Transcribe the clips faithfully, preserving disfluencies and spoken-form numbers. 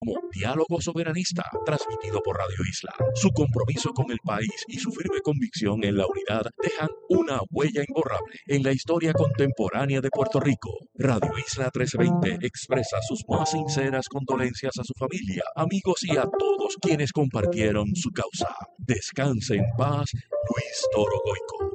Diálogo Soberanista, transmitido por Radio Isla. Su compromiso con el país y su firme convicción en la unidad dejan una huella imborrable en la historia contemporánea de Puerto Rico. Radio Isla trescientos veinte expresa sus más sinceras condolencias a su familia, amigos y a todos quienes compartieron su causa. Descanse en paz, Luis Toro Goico.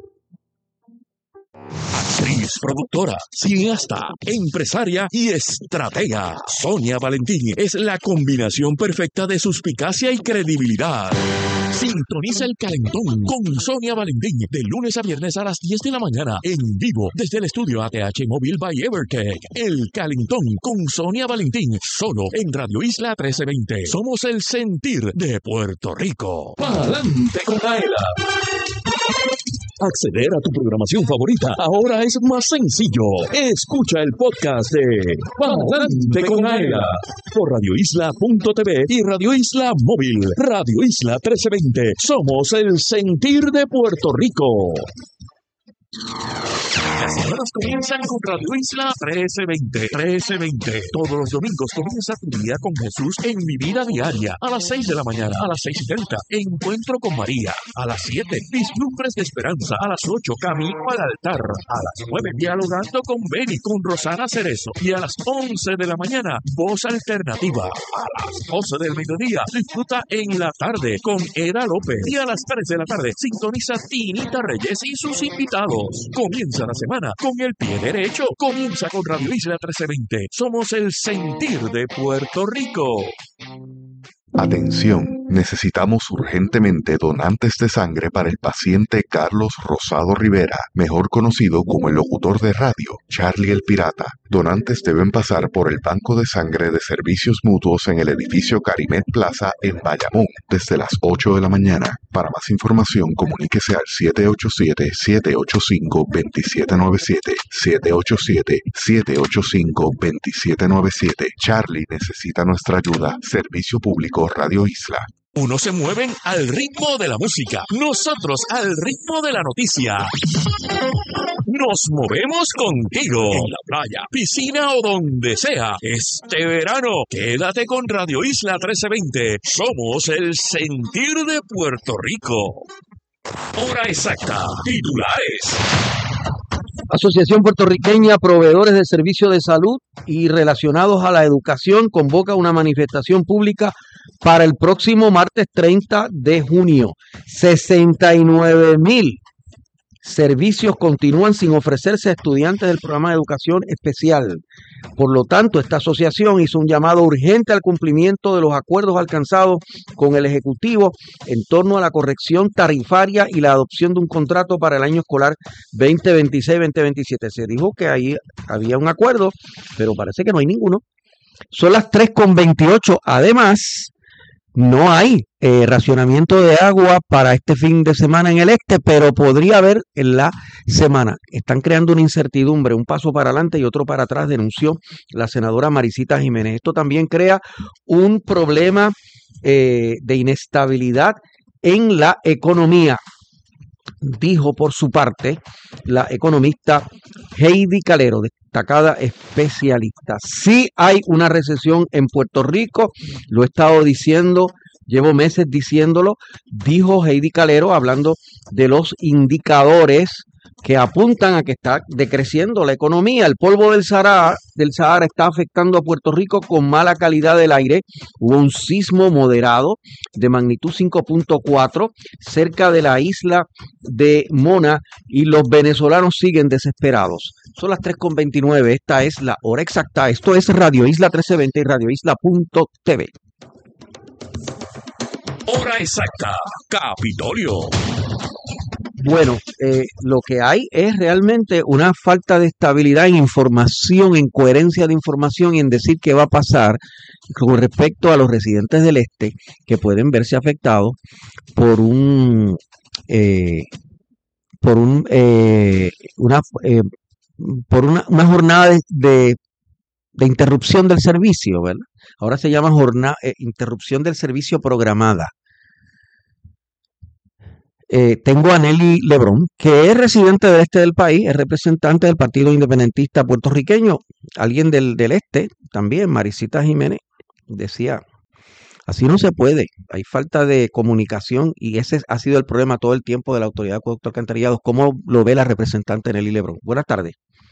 Actriz, productora, cineasta, empresaria y estratega. Sonia Valentín es la combinación perfecta de suspicacia y credibilidad. Sintoniza El Calentón con Sonia Valentín de lunes a viernes a las diez de la mañana en vivo desde el estudio A T H Móvil by Evertech. El Calentón con Sonia Valentín solo en Radio Isla trece veinte. Somos el sentir de Puerto Rico. ¡Pa'lante con Aela! Acceder a tu programación favorita ahora es más sencillo. Escucha el podcast de Pa'lante con Aela por radio isla punto t v y Radio Isla Móvil. Radio Isla trece veinte. Somos el sentir de Puerto Rico. Las semanas comienzan con Radio Isla trece veinte. trece veinte. Todos los domingos comienza tu día con Jesús en Mi Vida Diaria. A las seis de la mañana, a las seis y treinta, Encuentro con María. A las siete, Vislumbres de Esperanza. A las ocho, Camino al Altar. A las nueve, Dialogando con Beni, con Rosana Cerezo. Y a las once de la mañana, Voz Alternativa. A las doce del mediodía, disfruta En la Tarde con Eda López. Y a las tres de la tarde, sintoniza Tinita Reyes y sus invitados. Comienza la semana con el pie derecho. Comienza con Radio Isla trece veinte. Somos el sentir de Puerto Rico. Atención, necesitamos urgentemente donantes de sangre para el paciente Carlos Rosado Rivera, mejor conocido como el locutor de radio, Charlie el Pirata. Donantes deben pasar por el banco de sangre de servicios mutuos en el edificio Carimet Plaza en Bayamón desde las ocho de la mañana. Para más información, comuníquese al siete ocho siete, siete ocho cinco, dos siete nueve siete, siete ocho siete, siete ocho cinco, dos siete nueve siete. Charlie necesita nuestra ayuda. Servicio Público Radio Isla. Unos se mueven al ritmo de la música, nosotros al ritmo de la noticia. Nos movemos contigo en la playa, piscina o donde sea. Este verano, quédate con Radio Isla trece veinte. Somos el sentir de Puerto Rico. Hora exacta. Titulares. Asociación Puertorriqueña Proveedores de Servicios de Salud y relacionados a la educación convoca una manifestación pública para el próximo martes treinta de junio. sesenta y nueve mil servicios continúan sin ofrecerse a estudiantes del programa de educación especial. Por lo tanto, esta asociación hizo un llamado urgente al cumplimiento de los acuerdos alcanzados con el Ejecutivo en torno a la corrección tarifaria y la adopción de un contrato para el año escolar veinte veintiséis veinte veintisiete. Se dijo que ahí había un acuerdo, pero parece que no hay ninguno. Son las tres con veintiocho. Además, no hay eh, racionamiento de agua para este fin de semana en el este, pero podría haber en la semana. Están creando una incertidumbre, un paso para adelante y otro para atrás, denunció la senadora Maricita Jiménez. Esto también crea un problema eh, de inestabilidad en la economía, dijo por su parte la economista Heidi Calero, destacada especialista. Sí hay una recesión en Puerto Rico, lo he estado diciendo, llevo meses diciéndolo, dijo Heidi Calero hablando de los indicadores que apuntan a que está decreciendo la economía. El polvo del Sahara, del Sahara está afectando a Puerto Rico con mala calidad del aire. Hubo un sismo moderado de magnitud cinco punto cuatro cerca de la isla de Mona y los venezolanos siguen desesperados. Son las tres con veintinueve. Esta es la hora exacta. Esto es Radio Isla trece veinte y radio isla punto t v. Hora exacta. Capitolio. Bueno, eh, lo que hay es realmente una falta de estabilidad en información, en coherencia de información y en decir qué va a pasar con respecto a los residentes del este que pueden verse afectados por un eh, por un eh, una eh, por una, una jornada de, de, de interrupción del servicio, ¿verdad? Ahora se llama jornada eh, interrupción del servicio programada. Eh, tengo a Nelly Lebrón, que es residente del este del país, es representante del Partido Independentista Puertorriqueño, alguien del, del este también, Maricita Jiménez, decía Así no se puede. Hay falta de comunicación y ese ha sido el problema todo el tiempo de la Autoridad de Acueducto Alcantarillados. ¿Cómo lo ve la representante Nelly Lebrón? Buenas tardes.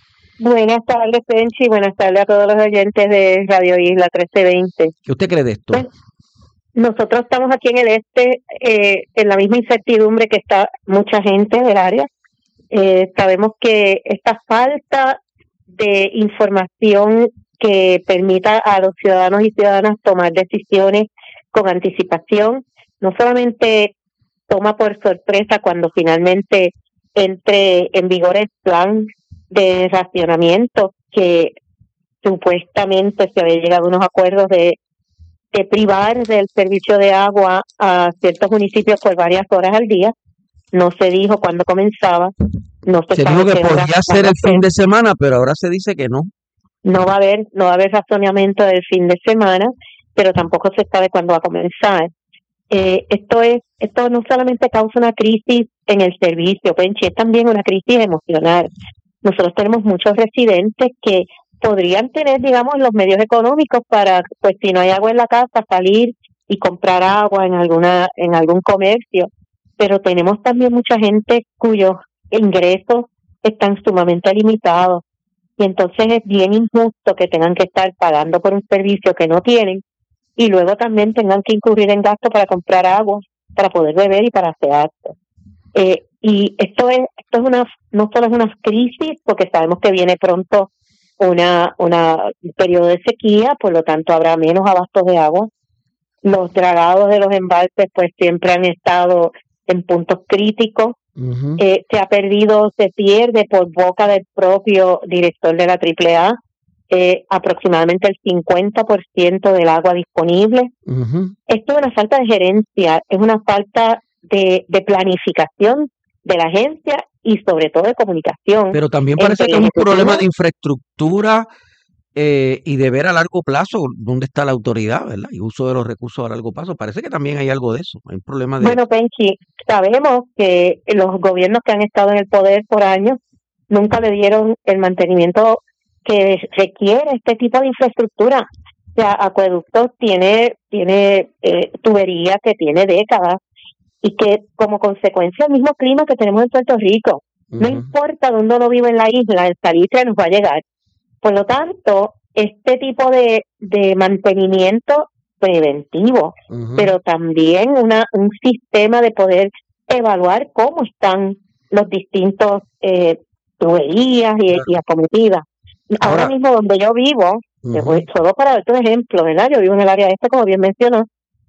Buenas tardes, Penchi. Buenas tardes a todos los oyentes de Radio Isla trece veinte. ¿Qué usted cree de esto? Pues, nosotros estamos aquí en el este eh, en la misma incertidumbre que está mucha gente del área. Eh, sabemos que esta falta de información que permita a los ciudadanos y ciudadanas tomar decisiones con anticipación, no solamente toma por sorpresa cuando finalmente entre en vigor el plan de racionamiento, que supuestamente se había llegado a unos acuerdos de, de privar del servicio de agua a ciertos municipios por varias horas al día. No se dijo cuándo comenzaba. No se, se dijo que podía ser el fin de semana, pero ahora se dice que no. No va a haber, no va a haber racionamiento del fin de semana, pero tampoco se sabe cuándo va a comenzar. Eh, esto es, esto no solamente causa una crisis en el servicio, Penchi, es también una crisis emocional. Nosotros tenemos muchos residentes que podrían tener, digamos, los medios económicos para, pues si no hay agua en la casa, salir y comprar agua en alguna, en algún comercio. Pero tenemos también mucha gente cuyos ingresos están sumamente limitados. Y entonces es bien injusto que tengan que estar pagando por un servicio que no tienen y luego también tengan que incurrir en gastos para comprar agua, para poder beber y para asearse. Eh, y esto es, esto es una, no solo es una crisis, porque sabemos que viene pronto una, una un periodo de sequía, por lo tanto habrá menos abastos de agua. Los dragados de los embalses pues siempre han estado en puntos críticos. Uh-huh. Eh, se ha perdido, se pierde por boca del propio director de la triple A eh, aproximadamente el cincuenta por ciento del agua disponible. Uh-huh. Esto es una falta de gerencia, es una falta de, de planificación de la agencia y sobre todo de comunicación. Pero también parece que es un problema de infraestructura eh, y de ver a largo plazo dónde está la autoridad, ¿verdad? Y uso de los recursos a largo plazo. Parece que también hay algo de eso. Hay un problema de... Bueno, Penchi, sabemos que los gobiernos que han estado en el poder por años nunca le dieron el mantenimiento que requiere este tipo de infraestructura. O sea, Acueductos tiene, tiene eh, tubería que tiene décadas y que como consecuencia del mismo clima que tenemos en Puerto Rico, uh-huh. No importa dónde uno vive en la isla, el salitre nos va a llegar. Por lo tanto, este tipo de, de mantenimiento preventivo, uh-huh. pero también una un sistema de poder evaluar cómo están los distintos eh, tuberías y, y acometidas. Ahora, Ahora mismo donde yo vivo, uh-huh. voy, solo para darte un ejemplo, ¿verdad? Yo vivo en el área este, como bien mencionó,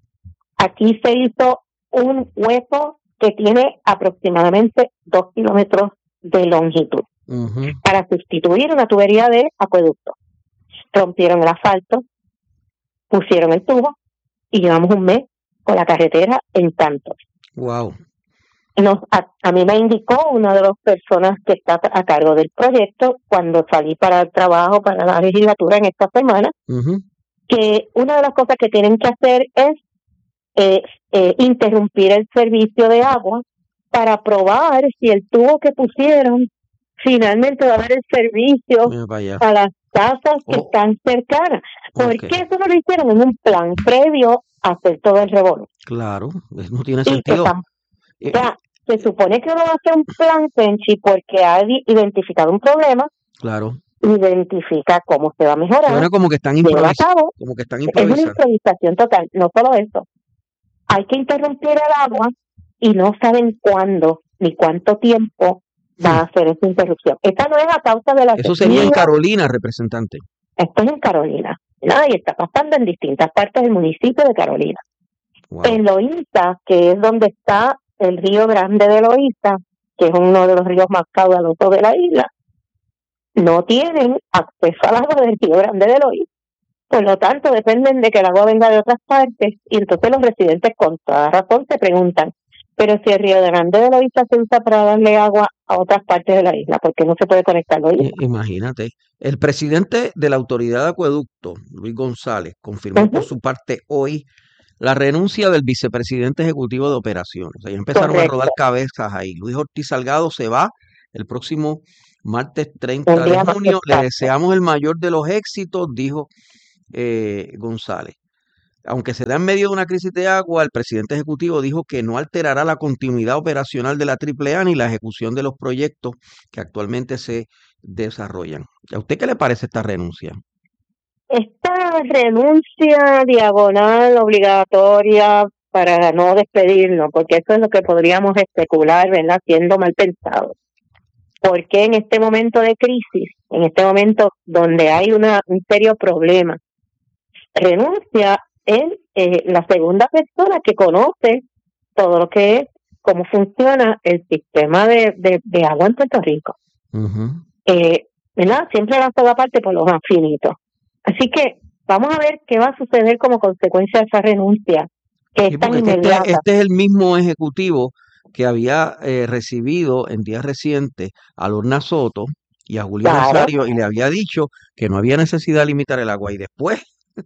aquí se hizo un hueco que tiene aproximadamente dos kilómetros de longitud. Uh-huh. Para sustituir una tubería de acueducto. Rompieron el asfalto, pusieron el tubo y llevamos un mes con la carretera en tanto. Wow. Nos, a, a mí me indicó una de las personas que está a cargo del proyecto cuando salí para el trabajo, para la legislatura en esta semana, uh-huh. que una de las cosas que tienen que hacer es eh, eh, interrumpir el servicio de agua para probar si el tubo que pusieron finalmente va a dar el servicio a las casas que oh. están cercanas. ¿Por okay. qué eso no lo hicieron en un plan previo a hacer todo el revolú? Claro, no tiene sentido. O sea, se supone que uno va a hacer un plan, Penchi, porque ha identificado un problema. Claro. Identifica cómo se va a mejorar. Ahora como que están improvisando. Como que están improvisando. Es una improvisación total. No solo eso. Hay que interrumpir el agua y no saben cuándo ni cuánto tiempo va a hacer esa interrupción. Esta no es a causa de la Eso sería en Carolina, representante. Esto es en Carolina. Nada, y está pasando en distintas partes del municipio de Carolina. Wow. En Loíza, que es donde está el río Grande de Loíza, que es uno de los ríos más caudalosos de la isla, no tienen acceso al agua del río Grande de Loíza. Por lo tanto, dependen de que el agua venga de otras partes, y entonces los residentes con toda razón se preguntan, pero si el río Grande de Loíza se usa para darle agua a otras partes de la isla, ¿por qué no se puede conectar Loíza? Imagínate. El presidente de la Autoridad de Acueducto, Luis González, confirmó uh-huh. por su parte hoy la renuncia del vicepresidente ejecutivo de operaciones. O sea, ya empezaron Correcto. a rodar cabezas ahí. Luis Ortiz Salgado se va el próximo martes treinta de junio. Le deseamos el mayor de los éxitos, dijo eh, González. aunque se da en medio de una crisis de agua, el presidente ejecutivo dijo que no alterará la continuidad operacional de la Triple A ni la ejecución de los proyectos que actualmente se desarrollan. ¿A usted qué le parece esta renuncia? Esta renuncia diagonal obligatoria para no despedirnos, porque eso es lo que podríamos especular, ¿verdad? Siendo mal pensado. Porque en este momento de crisis, en este momento donde hay una, un serio problema, renuncia en eh, la segunda persona que conoce todo lo que es, cómo funciona el sistema de, de, de agua en Puerto Rico. Uh-huh. Eh, ¿verdad? Siempre la toda parte por los más finitos. Así que vamos a ver qué va a suceder como consecuencia de esa renuncia, que es tan inmediata. Este, este es el mismo ejecutivo que había eh, recibido en días recientes a Lorna Soto y a Julio claro. Rosario, y le había dicho que no había necesidad de limitar el agua, y después...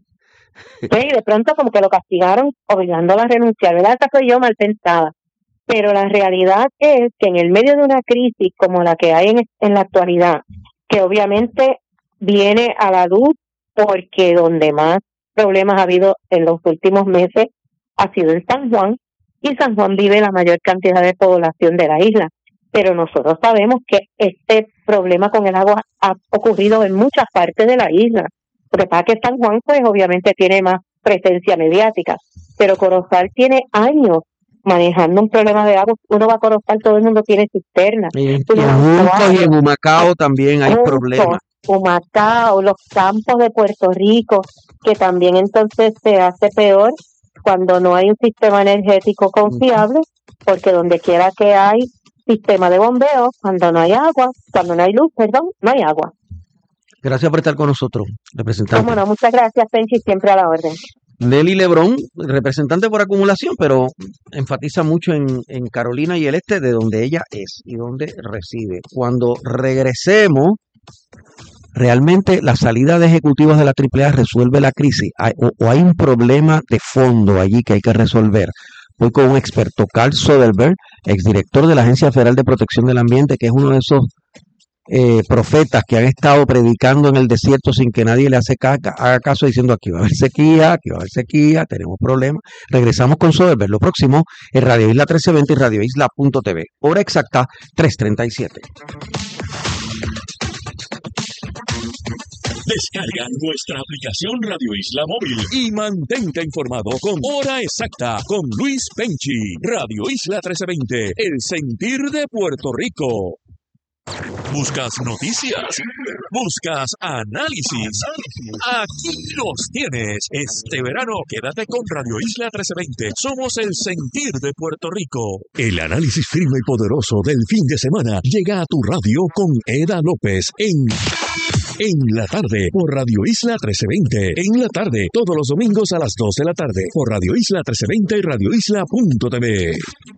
Sí, de pronto como que lo castigaron obligándola a renunciar, ¿verdad? Esa soy yo mal pensada. Pero la realidad es que en el medio de una crisis como la que hay en, en la actualidad, que obviamente viene a la luz porque donde más problemas ha habido en los últimos meses ha sido en San Juan, y San Juan vive la mayor cantidad de población de la isla. Pero nosotros sabemos que este problema con el agua ha ocurrido en muchas partes de la isla. Lo que pasa es que San Juan, pues obviamente tiene más presencia mediática, pero Corozal tiene años manejando un problema de agua. Uno va a Corozal, todo el mundo tiene cisterna. Y en Junco y en Humacao también hay Junco, problemas. Humacao, los campos de Puerto Rico, que también entonces se hace peor cuando no hay un sistema energético confiable, porque donde quiera que hay sistema de bombeo, cuando no hay agua, cuando no hay luz, perdón, no hay agua. Gracias por estar con nosotros, representante. Cómo no, muchas gracias, Penchi, siempre a la orden. Nelly Lebrón, representante por acumulación, pero enfatiza mucho en, en Carolina y el Este, de donde ella es y donde reside. Cuando regresemos, ¿realmente la salida de ejecutivos de la Triple A resuelve la crisis? ¿Hay, o, ¿O hay un problema de fondo allí que hay que resolver? Voy con un experto, Carl Soderberg, exdirector de la Agencia Federal de Protección del Ambiente, que es uno de esos eh, profetas que han estado predicando en el desierto sin que nadie le hace caca, haga caso, diciendo aquí va a haber sequía, aquí va a haber sequía, tenemos problemas. Regresamos con Soderberg. Lo próximo es Radio Isla trece veinte y Radio Isla punto t v. Hora exacta, tres treinta y siete. Descarga nuestra aplicación Radio Isla Móvil y mantente informado con Hora Exacta con Luis Penchi. Radio Isla trece veinte, el sentir de Puerto Rico. ¿Buscas noticias? ¿Buscas análisis? Aquí los tienes. Este verano quédate con Radio Isla trece veinte. Somos el sentir de Puerto Rico. El análisis firme y poderoso del fin de semana llega a tu radio con Eda López en... En la tarde, por Radio Isla trece veinte. En la tarde, todos los domingos a las dos de la tarde, por Radio Isla trece veinte y Radio Isla punto t v.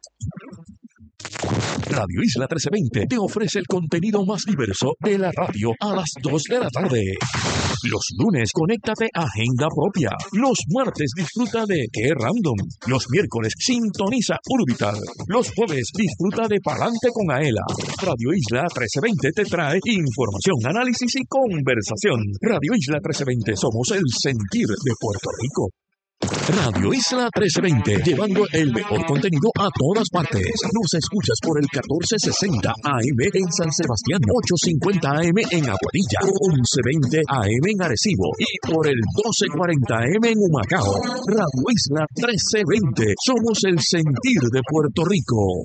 Radio Isla trece veinte te ofrece el contenido más diverso de la radio a las dos de la tarde. Los lunes, conéctate a Agenda Propia. Los martes, disfruta de Qué Random. Los miércoles, sintoniza Urbital. Los jueves, disfruta de Palante con Aela. Radio Isla trece veinte te trae información, análisis y conversación. Radio Isla trece veinte, somos el sentir de Puerto Rico. Radio Isla trece veinte, llevando el mejor contenido a todas partes. Nos escuchas por el catorce sesenta A M en San Sebastián, ochocientos cincuenta A M en Aguadilla, once veinte A M en Arecibo y por el doce cuarenta A M en Humacao. Radio Isla trece veinte, somos el sentir de Puerto Rico.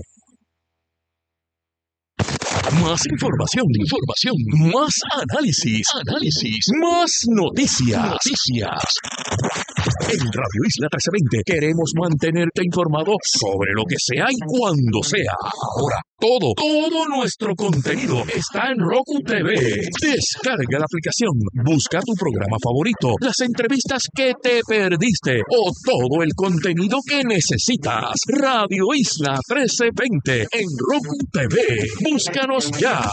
Más información, información, más análisis, análisis, más noticias, noticias. En Radio Isla trece veinte queremos mantenerte informado sobre lo que sea y cuando sea. Ahora, todo, todo nuestro contenido está en Roku T V. Descarga la aplicación, busca tu programa favorito, las entrevistas que te perdiste o todo el contenido que necesitas. Radio Isla trece veinte en Roku T V. Búscanos ya.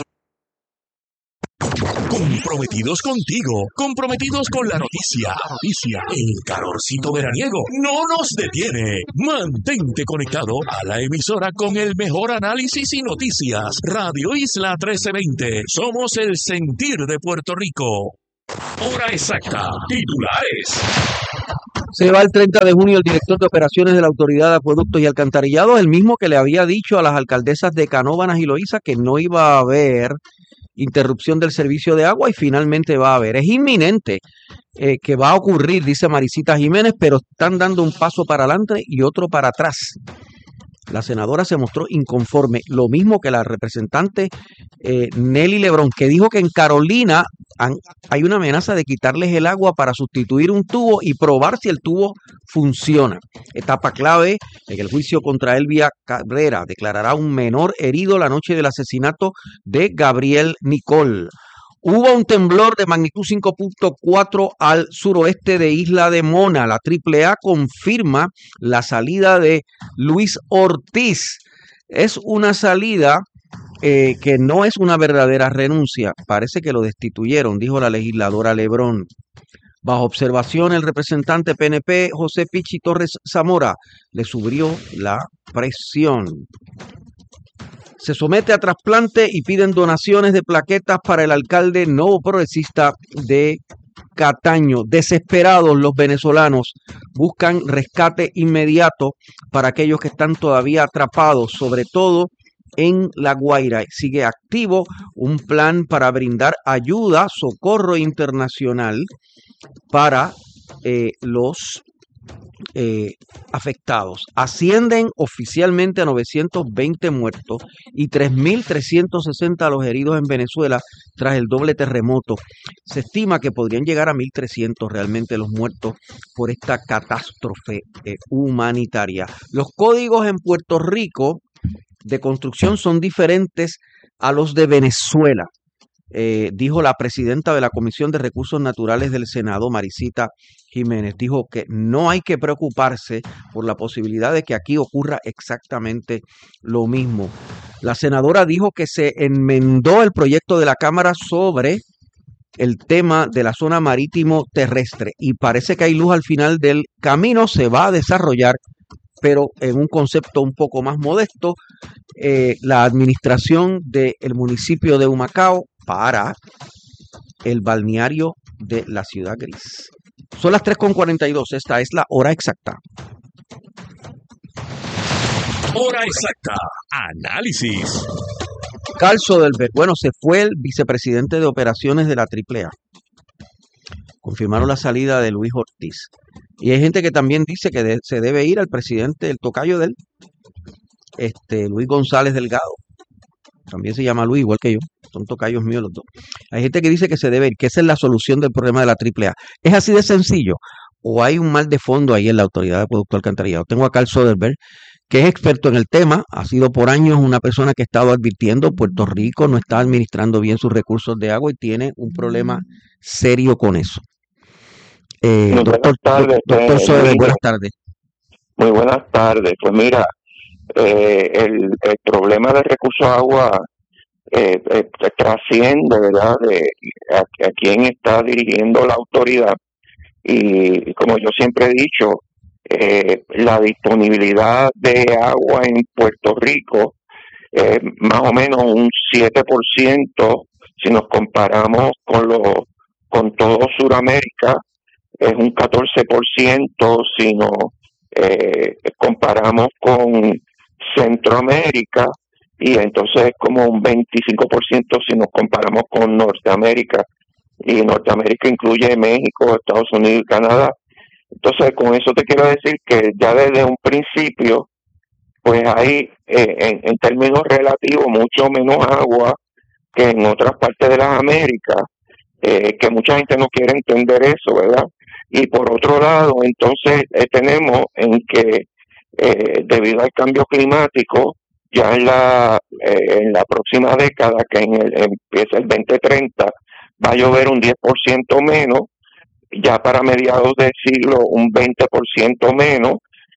Comprometidos contigo, comprometidos con la noticia, noticia, el calorcito veraniego no nos detiene. Mantente conectado a la emisora con el mejor análisis y noticias. Radio Isla trece veinte, somos el sentir de Puerto Rico. Hora exacta, titulares. Se va el treinta de junio el director de operaciones de la Autoridad de Acueductos y Alcantarillados, el mismo que le había dicho a las alcaldesas de Canóvanas y Loíza que no iba a haber interrupción del servicio de agua y finalmente va a haber. Es inminente eh, que va a ocurrir, dice Marisita Jiménez, pero están dando un paso para adelante y otro para atrás. La senadora se mostró inconforme, lo mismo que la representante eh, Nelly Lebrón, que dijo que en Carolina han, hay una amenaza de quitarles el agua para sustituir un tubo y probar si el tubo funciona. Etapa clave en el juicio contra Elvia Cabrera. Declarará un menor herido la noche del asesinato de Gabriel Nicol. Hubo un temblor de magnitud cinco punto cuatro al suroeste de Isla de Mona. La triple A confirma la salida de Luis Ortiz. Es una salida eh, que no es una verdadera renuncia. Parece que lo destituyeron, dijo la legisladora Lebrón. Bajo observación, el representante P N P, José Pichi Torres Zamora, le subió la presión. Se somete a trasplante y piden donaciones de plaquetas para el alcalde nuevo progresista de Cataño. Desesperados los venezolanos buscan rescate inmediato para aquellos que están todavía atrapados, sobre todo en La Guaira. Sigue activo un plan para brindar ayuda, socorro internacional para eh, los Eh, afectados. Ascienden oficialmente a novecientos veinte muertos y tres mil trescientos sesenta los heridos en Venezuela tras el doble terremoto. Se estima que podrían llegar a mil trescientos realmente los muertos por esta catástrofe eh, humanitaria. Los códigos en Puerto Rico de construcción son diferentes a los de Venezuela. Eh, dijo la presidenta de la Comisión de Recursos Naturales del Senado, Marisita Jiménez, dijo que no hay que preocuparse por la posibilidad de que aquí ocurra exactamente lo mismo. La senadora dijo que se enmendó el proyecto de la Cámara sobre el tema de la zona marítimo terrestre y parece que hay luz al final del camino, se va a desarrollar, pero en un concepto un poco más modesto, eh, la administración del municipio de Humacao para el balneario de la Ciudad Gris. Son las tres con cuarenta y dos, esta es la hora exacta. Hora exacta, análisis. Carl Soderberg, bueno, se fue el vicepresidente de operaciones de la triple A. Confirmaron la salida de Luis Ortiz. Y hay gente que también dice que de, se debe ir al presidente, el tocayo de él, este, Luis González Delgado. También se llama Luis, igual que yo. Son tocayos míos los dos. Hay gente que dice que se debe ir, que esa es la solución del problema de la triple A. ¿Es así de sencillo? ¿O hay un mal de fondo ahí en la Autoridad de Acueducto Alcantarillado? Tengo a Carl Soderberg, que es experto en el tema, ha sido por años una persona que ha estado advirtiendo Puerto Rico no está administrando bien sus recursos de agua y tiene un problema serio con eso. Eh, Muy doctor, buenas tardes, doctor eh, Soderberg, Emilio. buenas tardes. Muy buenas tardes. Pues mira, eh, el, el problema del recurso de agua eh, eh, trasciende, ¿verdad?, de a, a quién está dirigiendo la autoridad. Y, y como yo siempre he dicho, eh, la disponibilidad de agua en Puerto Rico es eh, más o menos un siete por ciento si nos comparamos con, lo, con todo Sudamérica. Es un catorce por ciento si nos eh, comparamos con Centroamérica, y entonces es como un veinticinco por ciento si nos comparamos con Norteamérica, y Norteamérica incluye México, Estados Unidos y Canadá. Entonces con eso te quiero decir que ya desde un principio pues hay eh, en, en términos relativos mucho menos agua que en otras partes de las Américas, eh, que mucha gente no quiere entender eso, ¿verdad? Y por otro lado, entonces eh, tenemos en que eh, debido al cambio climático, ya en la eh, en la próxima década, que en el, empieza el veinte treinta, va a llover un diez por ciento menos, ya para mediados del siglo un veinte por ciento menos,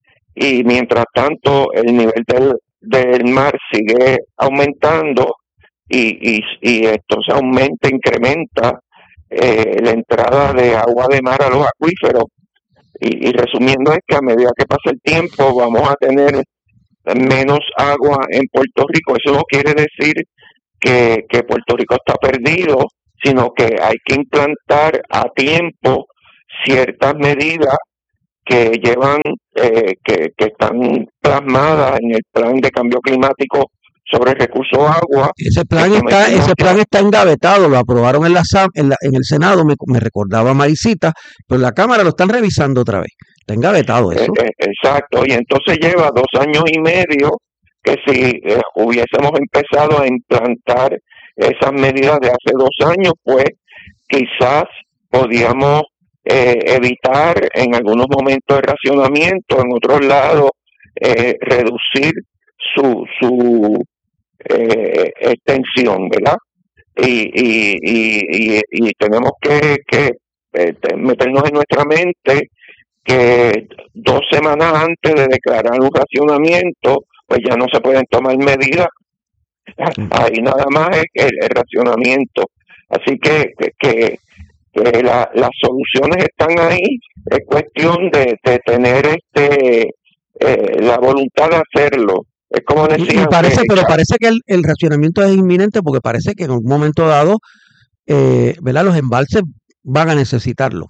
y mientras tanto el nivel del, del mar sigue aumentando y, y, y esto se aumenta, incrementa eh, la entrada de agua de mar a los acuíferos. Y, y resumiendo es que a medida que pasa el tiempo vamos a tener menos agua en Puerto Rico. Eso no quiere decir que, que Puerto Rico está perdido, sino que hay que implantar a tiempo ciertas medidas que llevan, eh, que, que están plasmadas en el plan de cambio climático sobre el recurso agua. Ese plan está, ese plan está engavetado, lo aprobaron en la, en, la, en el Senado, me, me recordaba Maricita, pero en la Cámara lo están revisando otra vez. Está engavetado eso. Eh, eh, exacto, y entonces lleva dos años y medio que si eh, hubiésemos empezado a implantar esas medidas de hace dos años, pues quizás podíamos eh, evitar en algunos momentos el racionamiento, en otros lados eh, reducir su su eh, extensión, ¿verdad? Y y, y, y, y tenemos que, que eh, meternos en nuestra mente que dos semanas antes de declarar un racionamiento, pues ya no se pueden tomar medidas. Ahí nada más es el, el racionamiento. Así que, que, que, que la, las soluciones están ahí. Es cuestión de, de tener este eh, la voluntad de hacerlo. Es como decía. Y parece, que, pero parece que el, el racionamiento es inminente porque parece que en un momento dado, eh, ¿verdad? Los embalses van a necesitarlo.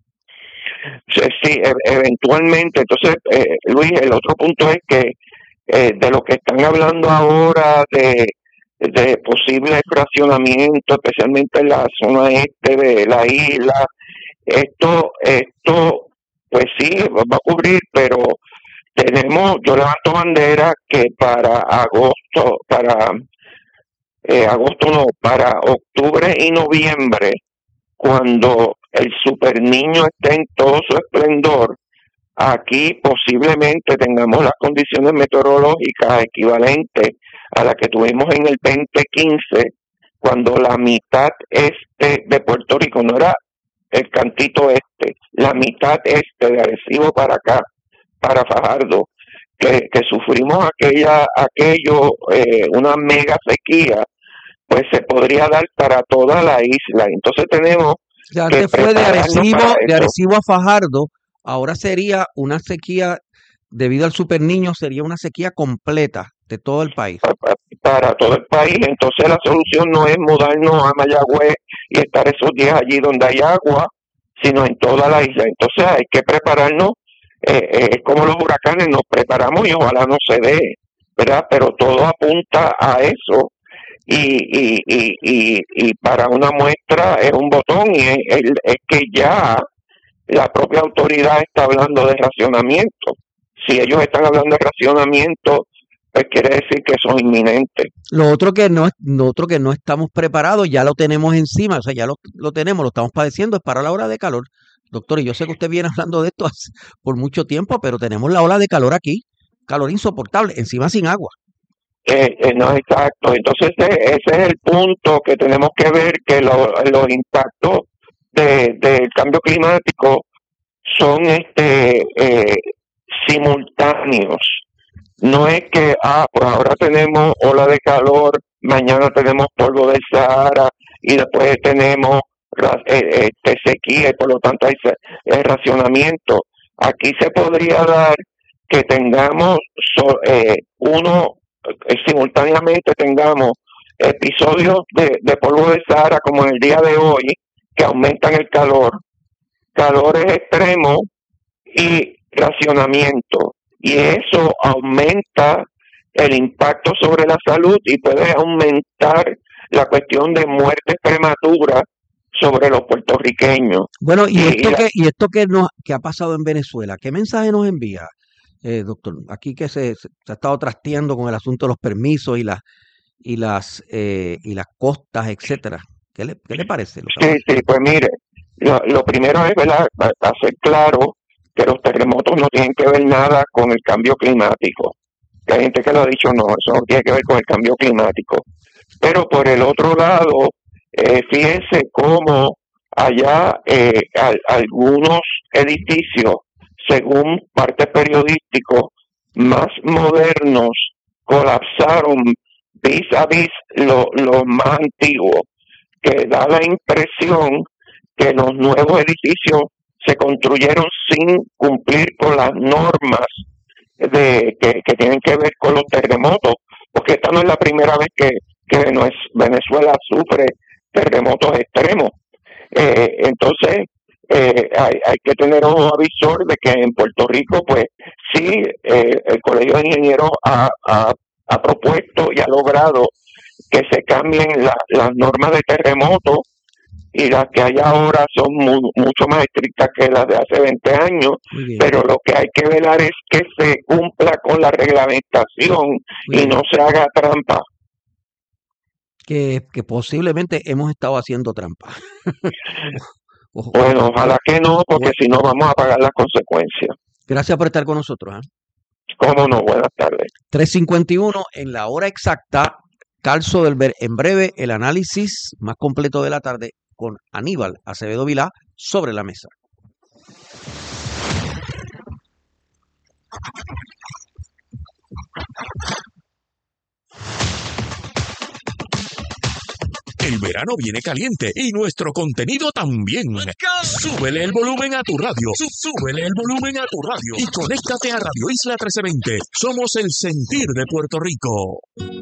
Sí, eventualmente. Entonces, eh, Luis, el otro punto es que eh, de lo que están hablando ahora de, de posible fraccionamiento, especialmente en la zona este de la isla, esto, esto, pues sí, va a ocurrir, pero tenemos, yo levanto bandera que para agosto, para eh, agosto no, para octubre y noviembre, cuando el super niño esté en todo su esplendor, aquí posiblemente tengamos las condiciones meteorológicas equivalentes a las que tuvimos en el veinte quince, cuando la mitad este de Puerto Rico, no era el cantito este, la mitad este de Arecibo para acá, para Fajardo, que, que sufrimos aquella, aquello, eh, una mega sequía, pues se podría dar para toda la isla. Entonces tenemos que antes fue de Arecibo, de Arecibo a Fajardo, ahora sería una sequía, debido al super niño, sería una sequía completa de todo el país. Para, para todo el país. Entonces la solución no es mudarnos a Mayagüez y estar esos días allí donde hay agua, sino en toda la isla. Entonces hay que prepararnos, eh, eh, es como los huracanes, nos preparamos y ojalá no se dé, ¿verdad? Pero todo apunta a eso. Y, y, y, y, y para una muestra es un botón y es, es, es que ya la propia autoridad está hablando de racionamiento. Si ellos están hablando de racionamiento, pues quiere decir que eso es inminente. Lo otro que no, lo otro que no estamos preparados, ya lo tenemos encima, o sea, ya lo, lo tenemos, lo estamos padeciendo, es para la ola de calor. Doctor, y yo sé que usted viene hablando de esto hace, por mucho tiempo, pero tenemos la ola de calor aquí, calor insoportable, encima sin agua. Eh, eh, no es exacto. Entonces ese, ese es el punto que tenemos que ver, que lo, los impactos de, del cambio climático son este eh, simultáneos. No es que ah pues ahora tenemos ola de calor, mañana tenemos polvo del Sahara y después tenemos eh, este, sequía y por lo tanto hay eh, racionamiento. Aquí se podría dar que tengamos so, eh, uno simultáneamente tengamos episodios de, de polvo de Sahara como en el día de hoy que aumentan el calor, calores extremos y racionamiento, y eso aumenta el impacto sobre la salud y puede aumentar la cuestión de muertes prematuras sobre los puertorriqueños. Bueno, y, y esto la, que y esto que nos que ha pasado en Venezuela, ¿qué mensaje nos envía? Eh, doctor, aquí que se, se ha estado trasteando con el asunto de los permisos y las y las eh, y las costas, etcétera. ¿Qué le, qué le parece? Sí, sí, pues mire, lo, lo primero es, ¿verdad?, hacer claro que los terremotos no tienen que ver nada con el cambio climático. Que hay gente que lo ha dicho, no, eso no tiene que ver con el cambio climático. Pero por el otro lado, eh, fíjense cómo allá eh, al, algunos edificios, según parte periodístico, más modernos colapsaron vis a vis los lo más antiguos, que da la impresión que los nuevos edificios se construyeron sin cumplir con las normas de que, que tienen que ver con los terremotos, porque esta no es la primera vez que, que Venezuela sufre terremotos extremos. Eh, entonces, eh, hay, hay que tener ojo avisor de que en Puerto Rico, pues sí, eh, el Colegio de Ingenieros ha, ha, ha propuesto y ha logrado que se cambien la, las normas de terremoto, y las que hay ahora son muy, mucho más estrictas que las de hace veinte años, pero lo que hay que velar es que se cumpla con la reglamentación y no se haga trampa. Que, que posiblemente hemos estado haciendo trampa. Ojo. Bueno, ojalá que no, porque si no vamos a pagar las consecuencias. Gracias por estar con nosotros. ¿eh? Cómo no, buenas tardes. tres cincuenta y uno en la hora exacta, Calzo del Ver, en breve el análisis más completo de la tarde con Aníbal Acevedo Vilá sobre la mesa. El verano viene caliente y nuestro contenido también. Súbele el volumen a tu radio. Súbele el volumen a tu radio. Y conéctate a Radio Isla trece veinte. Somos el sentir de Puerto Rico.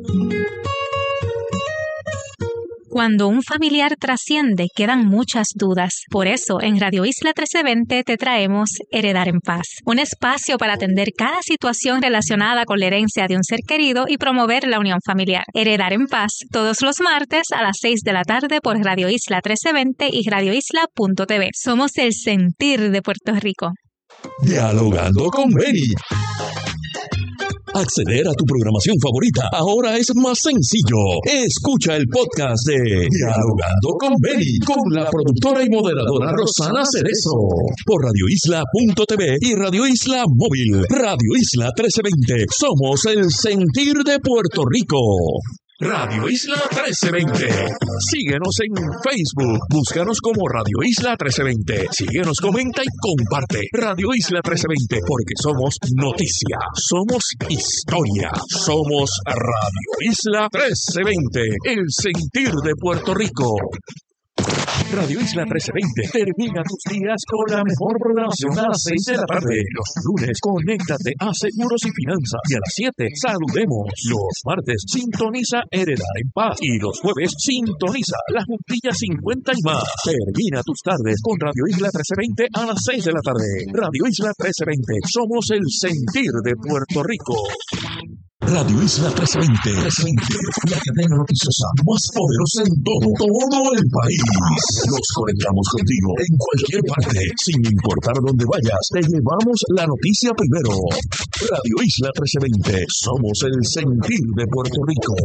Cuando un familiar trasciende, quedan muchas dudas. Por eso, en Radio Isla trece veinte te traemos Heredar en Paz, un espacio para atender cada situación relacionada con la herencia de un ser querido y promover la unión familiar. Heredar en Paz, todos los martes a las seis de la tarde por Radio Isla trece veinte y radio isla punto t v. Somos el sentir de Puerto Rico. Dialogando con Beni. Acceder a tu programación favorita ahora es más sencillo. Escucha el podcast de Dialogando con Beni con la productora y moderadora Rosana Cerezo por radio isla punto t v y Radio Isla Móvil. Radio Isla trece veinte. Somos el sentir de Puerto Rico. Radio Isla trece veinte. Síguenos en Facebook. Búscanos como Radio Isla trece veinte. Síguenos, comenta y comparte. Radio Isla trece veinte, porque somos noticia, somos historia, somos Radio Isla trece veinte, el sentir de Puerto Rico. Radio Isla trece veinte termina tus días con la mejor programación a las seis de la tarde. Los lunes, conéctate a Seguros y Finanzas. Y a las siete, saludemos. Los martes, sintoniza Heredar en Paz. Y los jueves, sintoniza La Juntilla cincuenta y más. Termina tus tardes con Radio Isla trece veinte a las seis de la tarde. Radio Isla trece veinte, somos el sentir de Puerto Rico. Radio Isla trece veinte, la cadena noticiosa más poderosa en todo, todo el país. Nos conectamos contigo en cualquier parte, sin importar dónde vayas. Te llevamos la noticia primero. Radio Isla trece veinte, somos el sentir de Puerto Rico.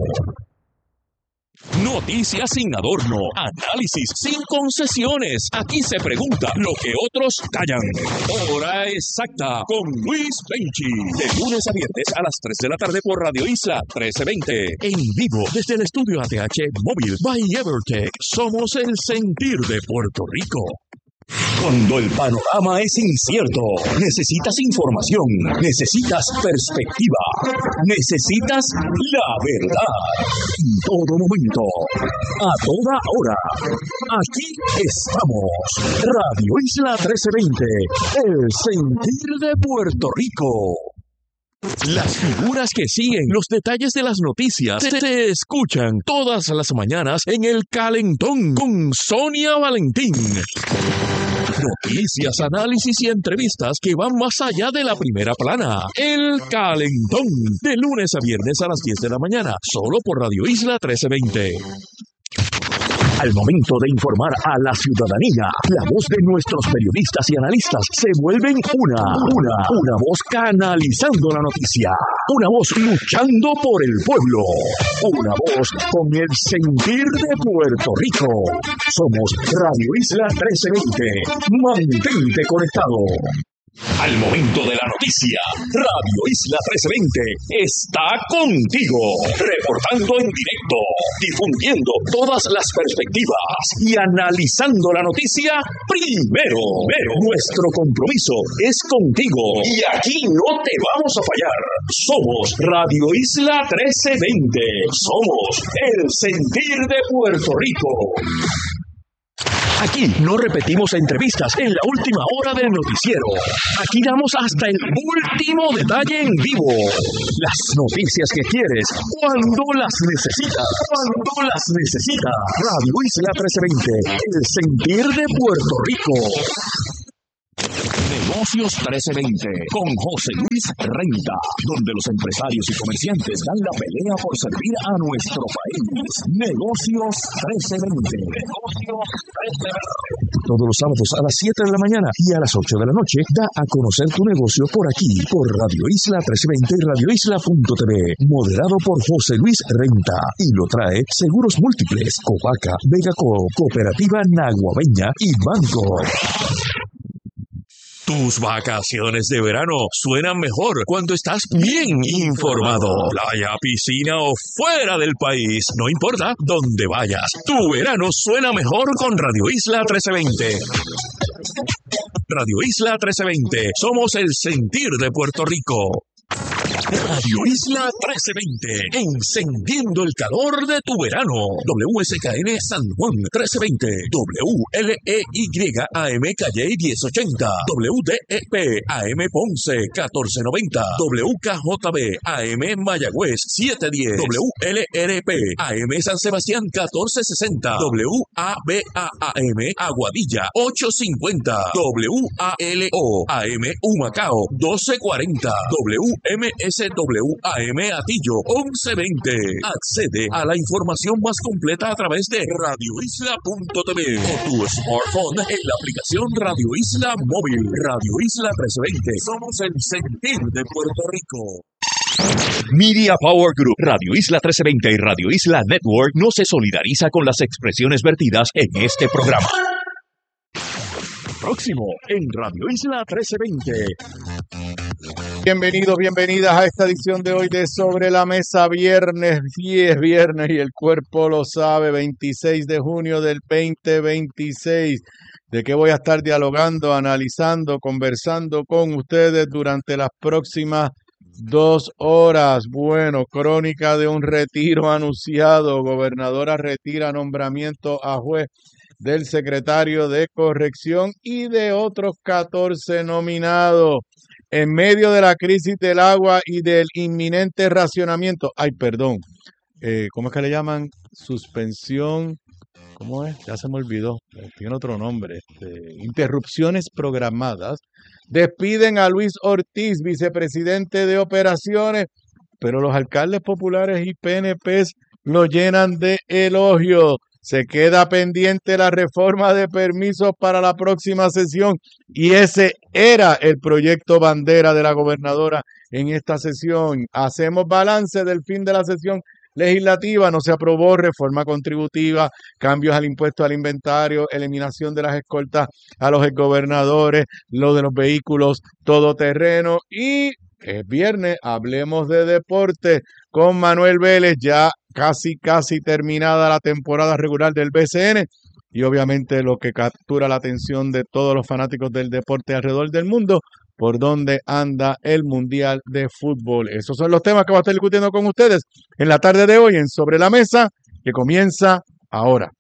Noticias sin adorno, análisis sin concesiones. Aquí se pregunta lo que otros callan. Hora exacta con Luis Benchi. De lunes a viernes a las tres de la tarde por Radio Isla trece veinte. En vivo desde el estudio A T H Móvil by Evertech. Somos el sentir de Puerto Rico. Cuando el panorama es incierto, necesitas información, necesitas perspectiva, necesitas la verdad. En todo momento, a toda hora, aquí estamos. Radio Isla trece veinte, el sentir de Puerto Rico. Las figuras que siguen los detalles de las noticias se, se escuchan todas las mañanas en El Calentón con Sonia Valentín. Noticias, análisis y entrevistas que van más allá de la primera plana. El Calentón, de lunes a viernes a las diez de la mañana, solo por Radio Isla trece veinte. Al momento de informar a la ciudadanía, la voz de nuestros periodistas y analistas se vuelven una, una, una voz canalizando la noticia, una voz luchando por el pueblo, una voz con el sentir de Puerto Rico. Somos Radio Isla trece veinte. Mantente conectado. Al momento de la noticia, Radio Isla trece veinte está contigo, reportando en directo, difundiendo todas las perspectivas y analizando la noticia primero. Pero nuestro compromiso es contigo y aquí no te vamos a fallar. Somos Radio Isla trece veinte, somos el sentir de Puerto Rico. Aquí no repetimos entrevistas en la última hora del noticiero. Aquí damos hasta el último detalle en vivo. Las noticias que quieres, cuando las necesitas. Cuando las necesitas. Radio Isla trece veinte, el sentir de Puerto Rico. Negocios trece veinte con José Luis Renta, donde los empresarios y comerciantes dan la pelea por servir a nuestro país. Negocios trece veinte. Negocios trece veinte. Todos los sábados a las siete de la mañana y a las ocho de la noche da a conocer tu negocio por aquí, por Radio Isla trece veinte y radio isla punto t v. Moderado por José Luis Renta. Y lo trae Seguros Múltiples, Copaca, Vegaco, Cooperativa Naguabeña y Banco. Tus vacaciones de verano suenan mejor cuando estás bien informado. Playa, piscina o fuera del país, no importa dónde vayas. Tu verano suena mejor con Radio Isla trece veinte. Radio Isla trece veinte. Somos el sentir de Puerto Rico. Radio Isla trece veinte, encendiendo el calor de tu verano. W S K N San Juan trece veinte, W L E Y A M Calle diez ochenta, W D E P A M Ponce catorce noventa, W K J B A M Mayagüez siete diez, W L R P A M San Sebastián catorce sesenta, W A B A A M Aguadilla ocho cincuenta, W A L O A M Humacao doce cuarenta, W M S W A M Atillo once veinte. Accede a la información más completa a través de radio isla punto t v o tu smartphone en la aplicación Radio Isla Móvil. Radio Isla trece veinte. Somos el sentir de Puerto Rico. Media Power Group, Radio Isla trece veinte y Radio Isla Network no se solidariza con las expresiones vertidas en este programa. Próximo en Radio Isla trece veinte. Bienvenidos, bienvenidas a esta edición de hoy de Sobre la Mesa, viernes, diez viernes y el cuerpo lo sabe, veintiséis de junio del veinte veintiséis. ¿De qué voy a estar dialogando, analizando, conversando con ustedes durante las próximas dos horas? Bueno, crónica de un retiro anunciado. Gobernadora retira nombramiento a juez del secretario de Corrección y de otros catorce nominados. En medio de la crisis del agua y del inminente racionamiento, ay, perdón, eh, ¿cómo es que le llaman? Suspensión, ¿cómo es? Ya se me olvidó, tiene otro nombre, este, interrupciones programadas. Despiden a Luis Ortiz, vicepresidente de operaciones, pero los alcaldes populares y P N Pes lo llenan de elogios. Se queda pendiente la reforma de permisos para la próxima sesión y ese era el proyecto bandera de la gobernadora en esta sesión. Hacemos balance del fin de la sesión legislativa. No se aprobó reforma contributiva, cambios al impuesto al inventario, eliminación de las escoltas a los exgobernadores, lo de los vehículos todoterreno y es viernes, hablemos de deporte con Manuel Vélez, ya casi casi terminada la temporada regular del B C N y obviamente lo que captura la atención de todos los fanáticos del deporte alrededor del mundo, por dónde anda el Mundial de Fútbol. Esos son los temas que voy a estar discutiendo con ustedes en la tarde de hoy en Sobre la Mesa, que comienza ahora.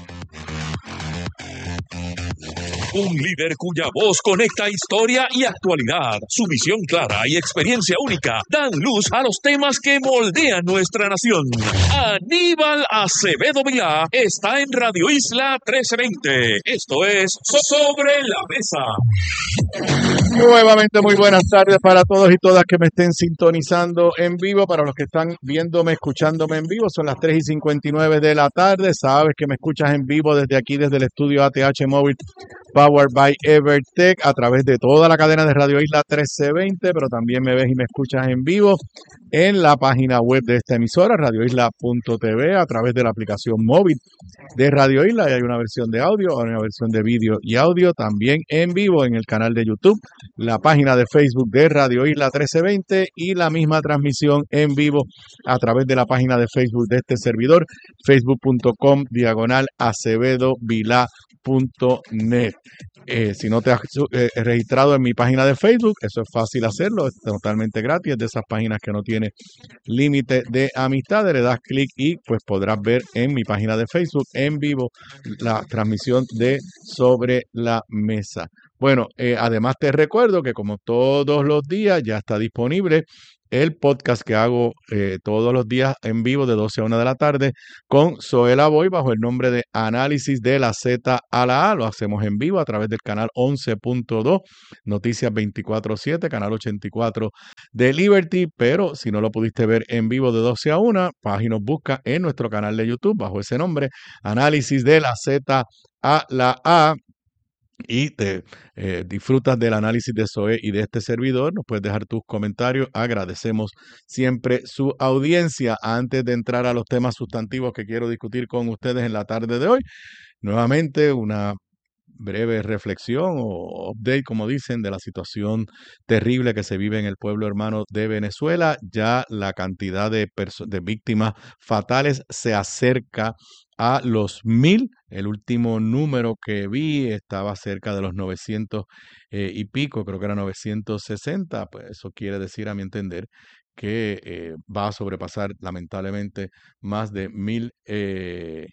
Un líder cuya voz conecta historia y actualidad. Su visión clara y experiencia única dan luz a los temas que moldean nuestra nación. Aníbal Acevedo Vilá está en Radio Isla trece veinte. Esto es Sobre la Mesa. Nuevamente muy buenas tardes para todos y todas que me estén sintonizando en vivo. Para los que están viéndome, escuchándome en vivo, son las tres y cincuenta y nueve de la tarde. Sabes que me escuchas en vivo desde aquí, desde el estudio A T H Móvil Powered by Evertech, a través de toda la cadena de Radio Isla trece veinte, pero también me ves y me escuchas en vivo en la página web de esta emisora, radio isla punto t v, a través de la aplicación móvil de Radio Isla. Y hay una versión de audio, hay una versión de vídeo y audio también en vivo en el canal de YouTube, la página de Facebook de Radio Isla trece veinte y la misma transmisión en vivo a través de la página de Facebook de este servidor, facebook punto com diagonal acevedo vilá punto net. Eh, si no te has eh, registrado en mi página de Facebook, eso es fácil hacerlo, es totalmente gratis, es de esas páginas que no tiene límite de amistades, le das clic y pues podrás ver en mi página de Facebook en vivo la transmisión de Sobre la Mesa. Bueno, eh, además te recuerdo que como todos los días ya está disponible el podcast que hago eh, todos los días en vivo de doce a una de la tarde con Zoela Boy bajo el nombre de Análisis de la Z a la A. Lo hacemos en vivo a través del canal once punto dos, Noticias veinticuatro siete, canal ochenta y cuatro de Liberty, pero si no lo pudiste ver en vivo de doce a una, pues ahí nos busca en nuestro canal de YouTube bajo ese nombre, Análisis de la Z a la A. Y te eh, disfrutas del análisis de Zoe y de este servidor. Nos puedes dejar tus comentarios. Agradecemos siempre su audiencia. Antes de entrar a los temas sustantivos que quiero discutir con ustedes en la tarde de hoy, nuevamente una breve reflexión o update, como dicen, de la situación terrible que se vive en el pueblo hermano de Venezuela. Ya la cantidad de, de víctimas fatales se acerca a los mil. El último número que vi estaba cerca de los novecientos eh, y pico, creo que era novecientos sesenta. Pues eso quiere decir, a mi entender, que eh, va a sobrepasar lamentablemente más de mil eh,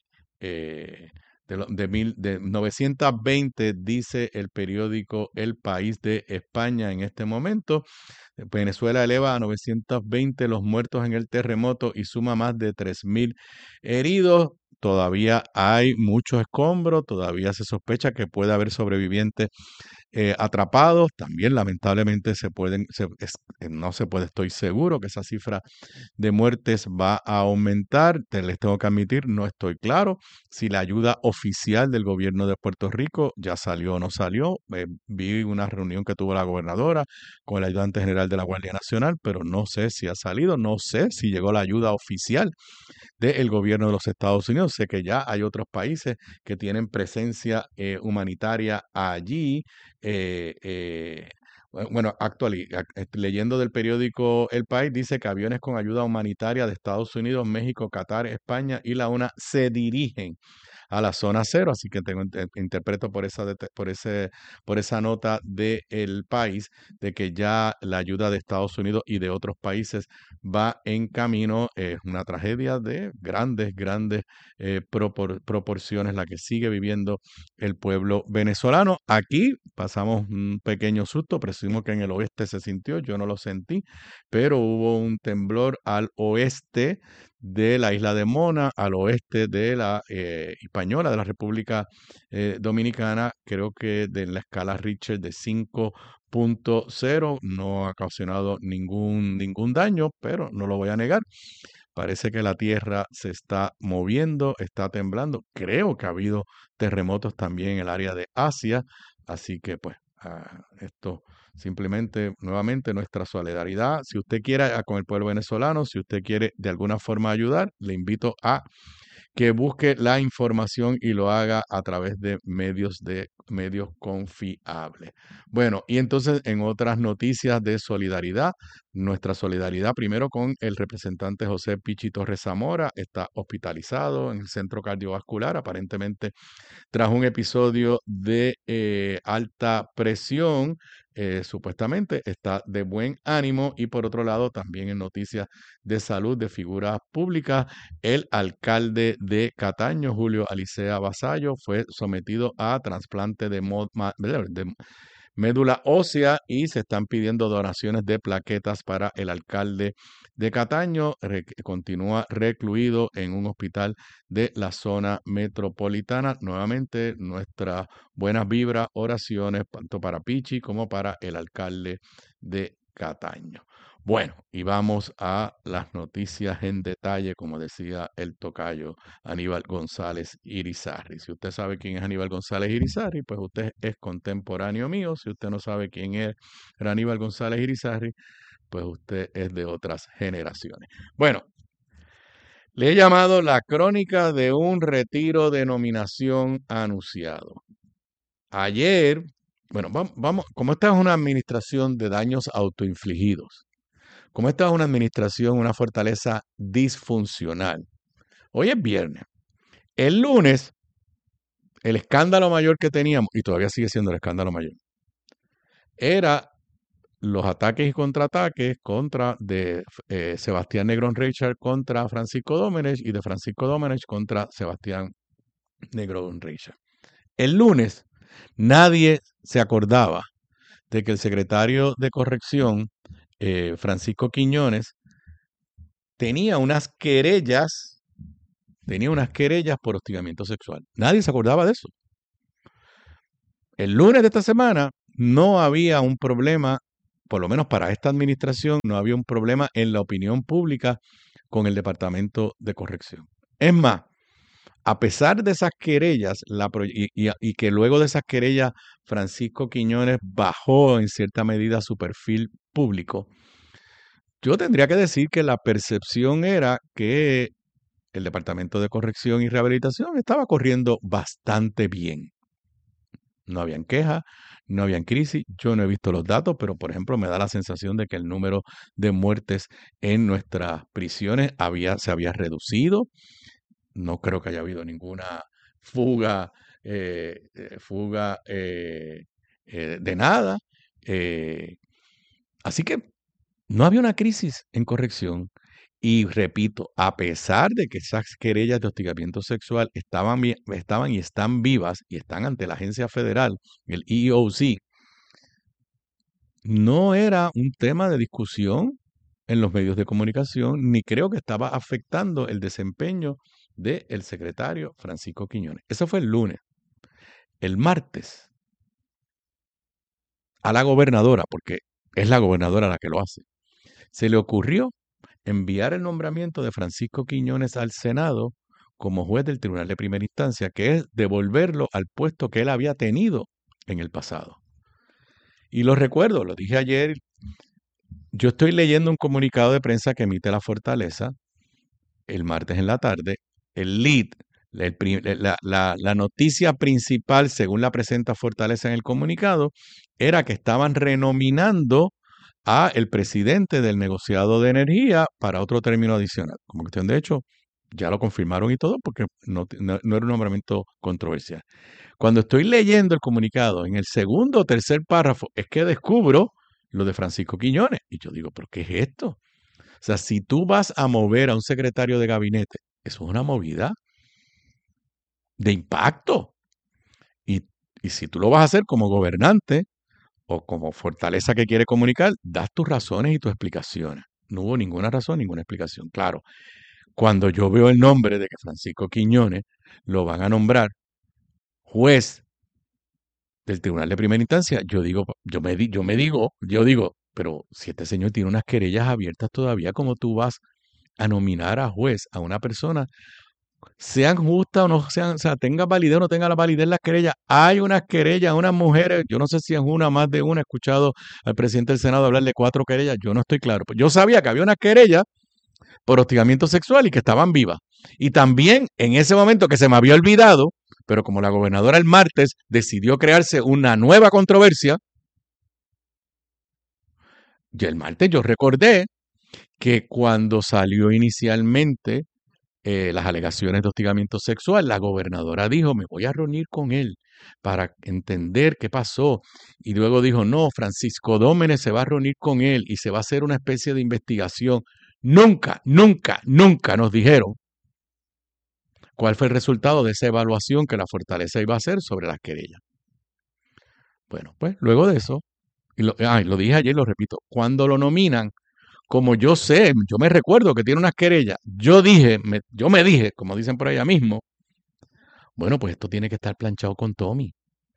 eh, De, lo, de, mil, de novecientos veinte, dice el periódico El País de España en este momento. Venezuela eleva a novecientos veinte los muertos en el terremoto y suma más de tres mil heridos. Todavía hay mucho escombro, todavía se sospecha que puede haber sobrevivientes eh, atrapados. También lamentablemente se pueden, se, es, no se puede, estoy seguro que esa cifra de muertes va a aumentar. Te, les tengo que admitir, no estoy claro si la ayuda oficial del gobierno de Puerto Rico ya salió o no salió. Eh, vi una reunión que tuvo la gobernadora con el ayudante general de la Guardia Nacional, pero no sé si ha salido, no sé si llegó la ayuda oficial del gobierno de los Estados Unidos. Sé que ya hay otros países que tienen presencia eh, humanitaria allí. Eh, eh, bueno, actually, leyendo del periódico El País, dice que aviones con ayuda humanitaria de Estados Unidos, México, Qatar, España y la U N A se dirigen a la zona cero, así que tengo, interpreto por esa, por ese, por esa nota del País de que ya la ayuda de Estados Unidos y de otros países va en camino. Es eh, una tragedia de grandes, grandes eh, propor, proporciones la que sigue viviendo el pueblo venezolano. Aquí pasamos un pequeño susto, presumo que en el oeste se sintió, yo no lo sentí, pero hubo un temblor al oeste de la isla de Mona, al oeste de la eh, Hispaniola, de la República eh, Dominicana, creo que de la escala Richter de cinco punto cero, no ha ocasionado ningún, ningún daño, pero no lo voy a negar. Parece que la tierra se está moviendo, está temblando. Creo que ha habido terremotos también en el área de Asia, así que pues uh, esto simplemente, nuevamente, nuestra solidaridad. Si usted quiere con el pueblo venezolano, si usted quiere de alguna forma ayudar, le invito a que busque la información y lo haga a través de medios de medios confiables. Bueno, y entonces en otras noticias de solidaridad, nuestra solidaridad primero con el representante José Pichi Torres Zamora, está hospitalizado en el centro cardiovascular, aparentemente tras un episodio de eh, alta presión. Eh, supuestamente está de buen ánimo. Y por otro lado, también en noticias de salud de figuras públicas, el alcalde de Cataño, Julio Alicea Vasallo, fue sometido a trasplante de, mod, de médula ósea y se están pidiendo donaciones de plaquetas para el alcalde de Cataño. Re, continúa recluido en un hospital de la zona metropolitana. Nuevamente, nuestras buenas vibras, oraciones, tanto para Pichi como para el alcalde de Cataño. Bueno, y vamos a las noticias en detalle, como decía el tocayo Aníbal González Irizarry. Si usted sabe quién es Aníbal González Irizarry, pues usted es contemporáneo mío. Si usted no sabe quién es Aníbal González Irizarry, pues usted es de otras generaciones. Bueno, le he llamado la crónica de un retiro de nominación anunciado. Ayer, bueno, vamos, vamos, como esta es una administración de daños autoinfligidos, como esta es una administración, una fortaleza disfuncional, hoy es viernes. El lunes, el escándalo mayor que teníamos, y todavía sigue siendo el escándalo mayor, era los ataques y contraataques contra de eh, Sebastián Negrón Richard contra Francisco Domenech y de Francisco Domenech contra Sebastián Negrón Richard. El lunes nadie se acordaba de que el secretario de Corrección, eh, Francisco Quiñones, tenía unas querellas, tenía unas querellas por hostigamiento sexual. Nadie se acordaba de eso. El lunes de esta semana no había un problema, por lo menos para esta administración, no había un problema en la opinión pública con el Departamento de Corrección. Es más, a pesar de esas querellas, la pro- y, y- y que luego de esas querellas Francisco Quiñones bajó en cierta medida su perfil público, yo tendría que decir que la percepción era que el Departamento de Corrección y Rehabilitación estaba corriendo bastante bien. No habían quejas, no habían crisis. Yo no he visto los datos, pero por ejemplo me da la sensación de que el número de muertes en nuestras prisiones había, se había reducido. No creo que haya habido ninguna fuga, eh, eh, fuga eh, eh, de nada. Eh, así que no había una crisis en corrección. Y repito, a pesar de que esas querellas de hostigamiento sexual estaban, vi- estaban y están vivas y están ante la agencia federal, el E E O C, no era un tema de discusión en los medios de comunicación, ni creo que estaba afectando el desempeño del secretario Francisco Quiñones. Eso fue el lunes. El martes, a la gobernadora, porque es la gobernadora la que lo hace, se le ocurrió enviar el nombramiento de Francisco Quiñones al Senado como juez del Tribunal de Primera Instancia, que es devolverlo al puesto que él había tenido en el pasado. Y lo recuerdo, lo dije ayer, yo estoy leyendo un comunicado de prensa que emite la Fortaleza el martes en la tarde. El lead, el pri- la, la- la noticia principal, según la presenta Fortaleza en el comunicado, era que estaban renominando a el presidente del negociado de energía para otro término adicional. Como cuestión de hecho, ya lo confirmaron y todo porque no, no- no era un nombramiento controversial. Cuando estoy leyendo el comunicado, en el segundo o tercer párrafo, es que descubro lo de Francisco Quiñones. Y yo digo, ¿pero qué es esto? O sea, si tú vas a mover a un secretario de gabinete, eso es una movida de impacto. Y, y si tú lo vas a hacer como gobernante, o como Fortaleza que quiere comunicar, das tus razones y tus explicaciones. No hubo ninguna razón, ninguna explicación. Claro, cuando yo veo el nombre de que Francisco Quiñones lo van a nombrar juez del Tribunal de Primera Instancia, yo digo, yo me, di- yo me digo, yo digo, pero si este señor tiene unas querellas abiertas todavía, ¿cómo tú vas a nominar a juez a una persona, sean justas o no sean, o sea, tenga validez o no tenga la validez las querellas? Hay unas querellas, unas mujeres, yo no sé si es una, más de una, he escuchado al presidente del Senado hablar de cuatro querellas, yo no estoy claro. Pues yo sabía que había una querella por hostigamiento sexual y que estaban vivas. Y también en ese momento que se me había olvidado, pero como la gobernadora el martes decidió crearse una nueva controversia, y el martes yo recordé que cuando salió inicialmente eh, las alegaciones de hostigamiento sexual, la gobernadora dijo, me voy a reunir con él para entender qué pasó. Y luego dijo, no, Francisco Dómenes se va a reunir con él y se va a hacer una especie de investigación. Nunca, nunca, nunca nos dijeron cuál fue el resultado de esa evaluación que la Fortaleza iba a hacer sobre las querellas. Bueno, pues luego de eso, y lo, ah, y lo dije ayer y lo repito, cuando lo nominan, como yo sé, yo me recuerdo que tiene unas querellas, yo dije, me, yo me dije, como dicen por allá mismo, bueno, pues esto tiene que estar planchado con Tommy.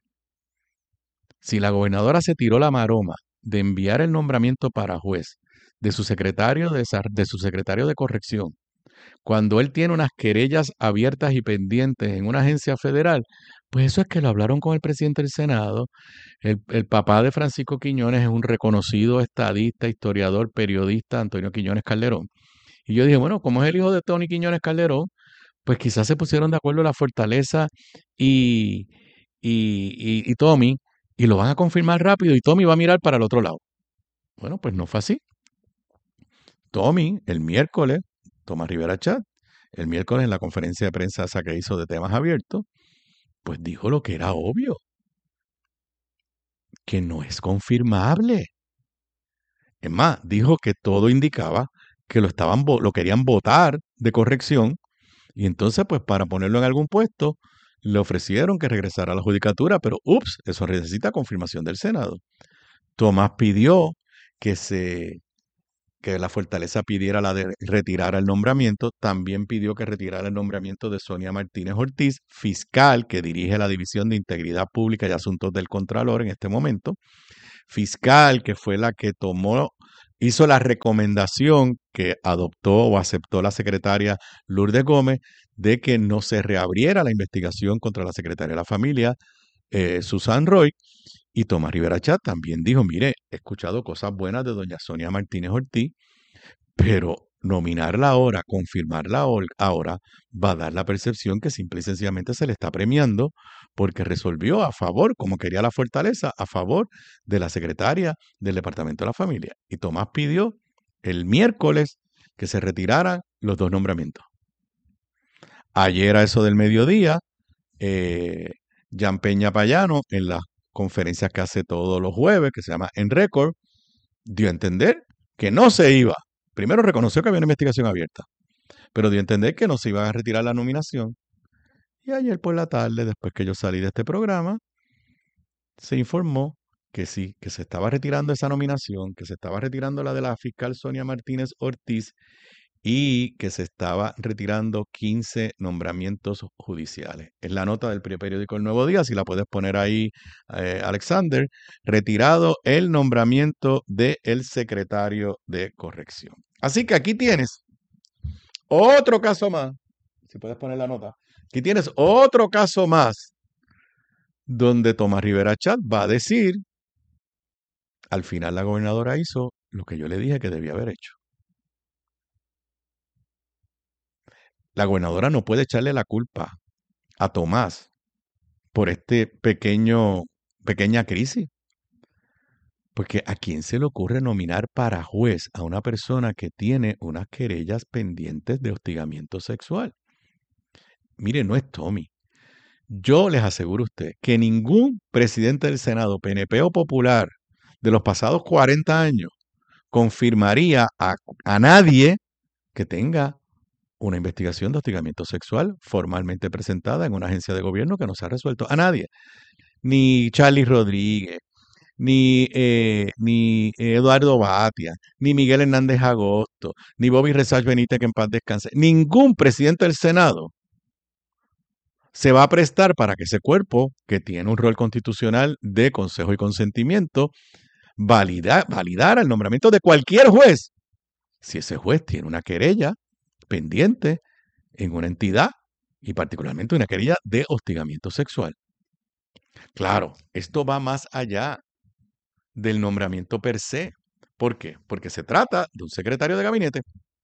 Si la gobernadora se tiró la maroma de enviar el nombramiento para juez de su secretario de, de su secretario de corrección, cuando él tiene unas querellas abiertas y pendientes en una agencia federal, pues eso es que lo hablaron con el presidente del Senado. El, el papá de Francisco Quiñones es un reconocido estadista, historiador, periodista, Antonio Quiñones Calderón. Y yo dije, bueno, como es el hijo de Tony Quiñones Calderón, pues quizás se pusieron de acuerdo la Fortaleza y, y, y, y Tommy, y lo van a confirmar rápido, y Tommy va a mirar para el otro lado. Bueno, pues no fue así. Tommy, el miércoles, Tomás Rivera Chat, el miércoles en la conferencia de prensa esa que hizo de temas abiertos, pues dijo lo que era obvio, que no es confirmable. Es más, dijo que todo indicaba que lo estaban lo querían votar de corrección y entonces pues para ponerlo en algún puesto le ofrecieron que regresara a la judicatura, pero ups, eso necesita confirmación del Senado. Tomás pidió que se que la Fortaleza pidiera la de retirar el nombramiento, también pidió que retirara el nombramiento de Sonia Martínez Ortiz, fiscal que dirige la División de Integridad Pública y Asuntos del Contralor en este momento, fiscal que fue la que tomó, hizo la recomendación que adoptó o aceptó la secretaria Lourdes Gómez de que no se reabriera la investigación contra la secretaria de la familia, eh, Susan Roy. Y Tomás Rivera Chat también dijo, mire, he escuchado cosas buenas de doña Sonia Martínez Ortiz, pero nominarla ahora, confirmarla ahora, va a dar la percepción que simple y sencillamente se le está premiando porque resolvió a favor, como quería la Fortaleza, a favor de la secretaria del Departamento de la Familia. Y Tomás pidió el miércoles que se retiraran los dos nombramientos. Ayer a eso del mediodía, eh, Jan Peña Payano, en las conferencias que hace todos los jueves, que se llama En Récord, dio a entender que no se iba. Primero reconoció que había una investigación abierta, pero dio a entender que no se iba a retirar la nominación. Y ayer por la tarde, después que yo salí de este programa, se informó que sí, que se estaba retirando esa nominación, que se estaba retirando la de la fiscal Sonia Martínez Ortiz y que se estaba retirando quince nombramientos judiciales. Es la nota del periódico El Nuevo Día, si la puedes poner ahí, eh, Alexander, retirado el nombramiento del secretario de corrección. Así que aquí tienes otro caso más, si puedes poner la nota, aquí tienes otro caso más donde Tomás Rivera Chat va a decir, al final la gobernadora hizo lo que yo le dije que debía haber hecho. La gobernadora no puede echarle la culpa a Tomás por este pequeño, pequeña crisis. Porque ¿a quién se le ocurre nominar para juez a una persona que tiene unas querellas pendientes de hostigamiento sexual? Mire, no es Tommy. Yo les aseguro a usted que ningún presidente del Senado, P N P o popular, de los pasados cuarenta años, confirmaría a, a nadie que tenga una investigación de hostigamiento sexual formalmente presentada en una agencia de gobierno que no se ha resuelto. A nadie. Ni Charlie Rodríguez, ni, eh, ni Eduardo Batia, ni Miguel Hernández Agosto, ni Bobby Resach Benítez, que en paz descanse. Ningún presidente del Senado se va a prestar para que ese cuerpo, que tiene un rol constitucional de consejo y consentimiento, valida, validara el nombramiento de cualquier juez. Si ese juez tiene una querella pendiente en una entidad y particularmente una querella de hostigamiento sexual. Claro, esto va más allá del nombramiento per se. ¿Por qué? Porque se trata de un secretario de gabinete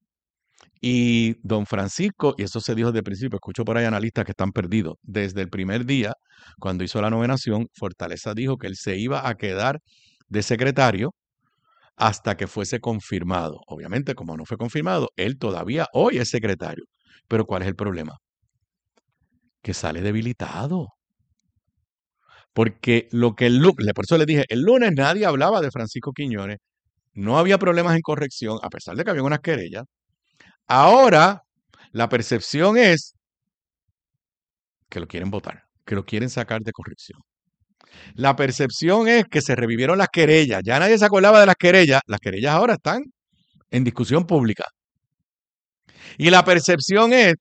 y don Francisco, y eso se dijo desde el principio, escucho por ahí analistas que están perdidos, desde el primer día, cuando hizo la nominación, Fortaleza dijo que él se iba a quedar de secretario hasta que fuese confirmado. Obviamente, como no fue confirmado, él todavía hoy es secretario. Pero ¿cuál es el problema? Que sale debilitado. Porque lo que el lunes, por eso le dije, el lunes nadie hablaba de Francisco Quiñones, no había problemas en corrección, a pesar de que había unas querellas. Ahora, la percepción es que lo quieren votar, que lo quieren sacar de corrección. La percepción es que se revivieron las querellas. Ya nadie se acordaba de las querellas. Las querellas ahora están en discusión pública. Y la percepción es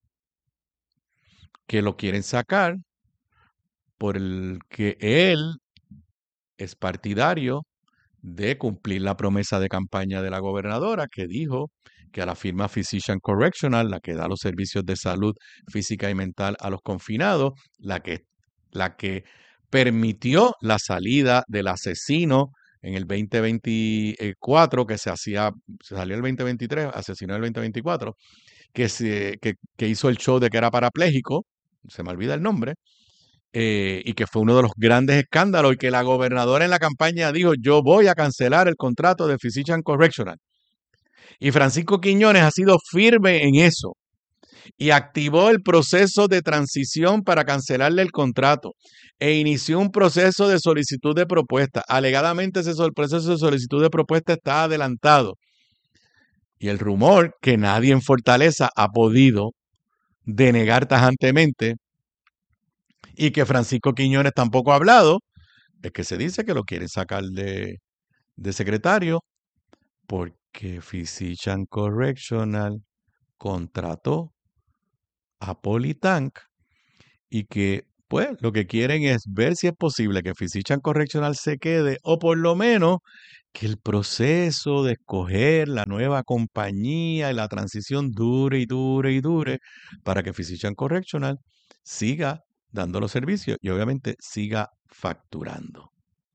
que lo quieren sacar por el que él es partidario de cumplir la promesa de campaña de la gobernadora que dijo que a la firma Physician Correctional, la que da los servicios de salud física y mental a los confinados, la que, la que permitió la salida del asesino en el veinte veinticuatro, que se hacía, se salió el veinte veintitrés, asesinó en el veinte veinticuatro, que, se, que, que hizo el show de que era parapléjico, se me olvida el nombre, eh, y que fue uno de los grandes escándalos, y que la gobernadora en la campaña dijo, yo voy a cancelar el contrato de Physician Correctional. Y Francisco Quiñones ha sido firme en eso. y activó el proceso de transición para cancelarle el contrato e inició un proceso de solicitud de propuesta. Alegadamente ese sol- proceso de solicitud de propuesta está adelantado. Y el rumor que nadie en Fortaleza ha podido denegar tajantemente y que Francisco Quiñones tampoco ha hablado, es que se dice que lo quieren sacar de, de secretario porque Physician Correctional contrató a Politank y que pues lo que quieren es ver si es posible que Physician Correctional se quede o por lo menos que el proceso de escoger la nueva compañía y la transición dure y dure y dure para que Physician Correctional siga dando los servicios y obviamente siga facturando.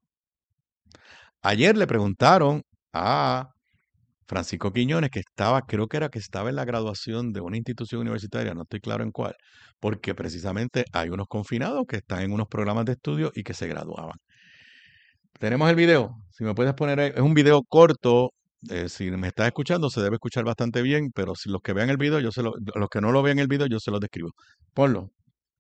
Ayer le preguntaron a Francisco Quiñones, que estaba, creo que era que estaba en la graduación de una institución universitaria, no estoy claro en cuál, porque precisamente hay unos confinados que están en unos programas de estudio y que se graduaban. Tenemos el video, si me puedes poner, ahí, es un video corto, eh, si me estás escuchando se debe escuchar bastante bien, pero si los que vean el video, yo se lo, los que no lo vean el video, yo se los describo. Ponlo.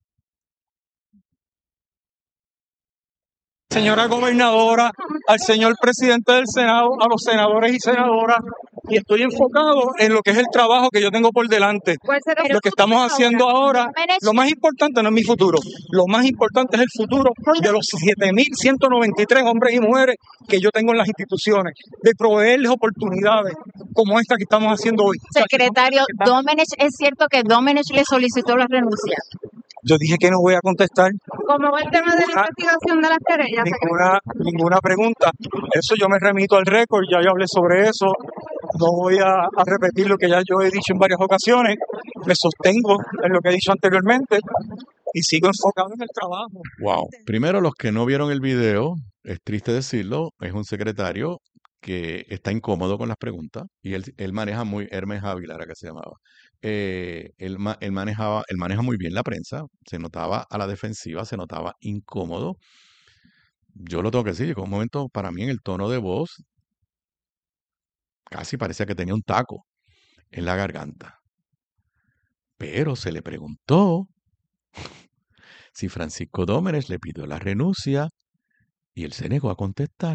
Señora gobernadora, al señor presidente del Senado, a los senadores y senadoras, y estoy enfocado en lo que es el trabajo que yo tengo por delante. Lo que estamos haciendo ahora, lo más importante no es mi futuro, lo más importante es el futuro de los siete mil ciento noventa y tres hombres y mujeres que yo tengo en las instituciones, de proveerles oportunidades como esta que estamos haciendo hoy. Secretario Domenech, ¿es cierto que Domenech le solicitó la renuncia? Yo dije que no voy a contestar. ¿Cómo va el tema de la investigación de las querellas? Ninguna, ninguna pregunta. Eso yo me remito al récord, ya yo hablé sobre eso. No voy a, a repetir lo que ya yo he dicho en varias ocasiones. Me sostengo en lo que he dicho anteriormente y sigo enfocado en el trabajo. Wow. Primero, los que no vieron el video, es triste decirlo, es un secretario que está incómodo con las preguntas y él, él maneja muy, Hermes Ávila era que se llamaba. Eh, él, ma- él manejaba, él maneja muy bien la prensa, se notaba a la defensiva, se notaba incómodo. Yo lo tengo que decir, llegó un momento para mí en el tono de voz, casi parecía que tenía un taco en la garganta. Pero se le preguntó si Francisco Domenech le pidió la renuncia y él se negó a contestar.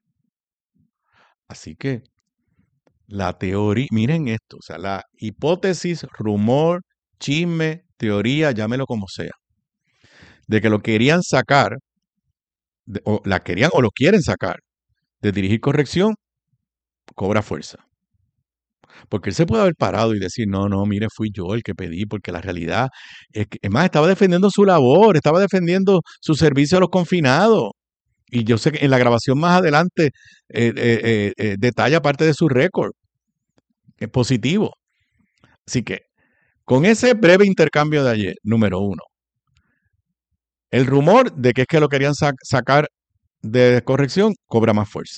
Así que la teoría, miren esto, o sea, la hipótesis, rumor, chisme, teoría, llámelo como sea, de que lo querían sacar, de- o la querían o lo quieren sacar de dirigir corrección, cobra fuerza. Porque él se puede haber parado y decir, no, no, mire, fui yo el que pedí, porque la realidad es que, es más, estaba defendiendo su labor, estaba defendiendo su servicio a los confinados. Y yo sé que en la grabación más adelante eh, eh, eh, eh, detalla parte de su récord. Es positivo. Así que, con ese breve intercambio de ayer, número uno, el rumor de que es que lo querían sac- sacar de corrección cobra más fuerza.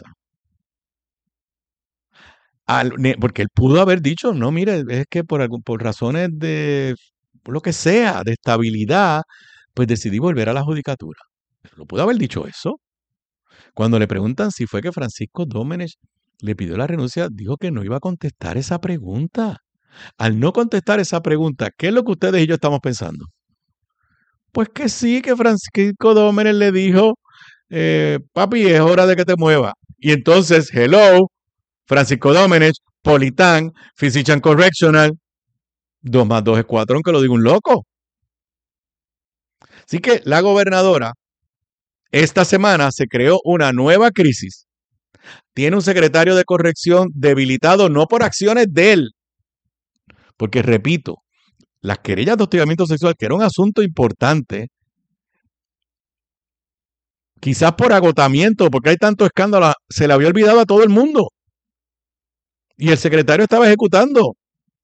Al- ne- porque él pudo haber dicho, no, mire, es que por, algún- por razones de, por lo que sea, de estabilidad, pues decidí volver a la judicatura. Lo pudo haber dicho eso. Cuando le preguntan si fue que Francisco Domenech le pidió la renuncia, dijo que no iba a contestar esa pregunta. Al no contestar esa pregunta, ¿qué es lo que ustedes y yo estamos pensando? Pues que sí, que Francisco Domenech le dijo, eh, papi, es hora de que te muevas. Y entonces, hello, Francisco Domenech, Politán, Physician Correctional, dos más dos es cuatro, aunque lo diga un loco. Así que la gobernadora, esta semana se creó una nueva crisis. Tiene un secretario de corrección debilitado no por acciones de él, porque repito, las querellas de hostigamiento sexual, que era un asunto importante, quizás por agotamiento, porque hay tanto escándalo, se le había olvidado a todo el mundo. Y el secretario estaba ejecutando.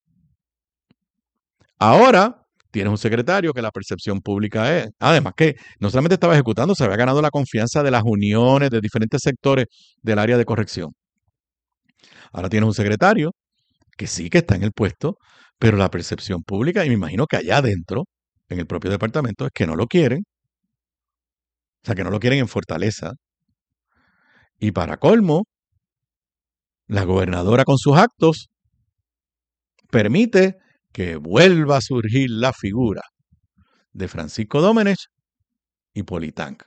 Ahora tienes un secretario que la percepción pública es, además que no solamente estaba ejecutando, se había ganado la confianza de las uniones, de diferentes sectores del área de corrección. Ahora tienes un secretario que sí que está en el puesto, pero la percepción pública, y me imagino que allá adentro, en el propio departamento, es que no lo quieren. O sea, que no lo quieren en Fortaleza. Y para colmo, la gobernadora con sus actos permite que vuelva a surgir la figura de Francisco Domenech y Politank.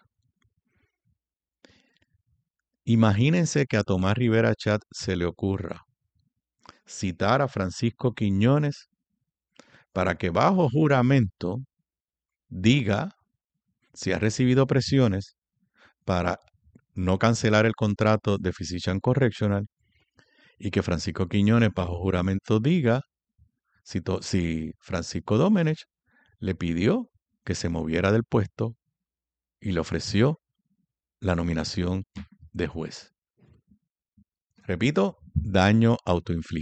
Imagínense que a Tomás Rivera Chat se le ocurra citar a Francisco Quiñones para que bajo juramento diga si ha recibido presiones para no cancelar el contrato de Physician Correctional y que Francisco Quiñones bajo juramento diga si, to, si Francisco Domenech le pidió que se moviera del puesto y le ofreció la nominación de juez. Repito, daño autoinfligido.